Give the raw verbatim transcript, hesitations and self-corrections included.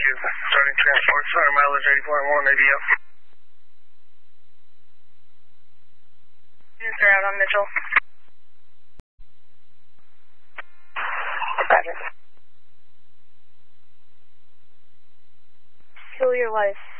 you. Starting transport, sorry, mileage eighty-four and one, A D F. Units are out on Mitchell. Roger. Hillier Life.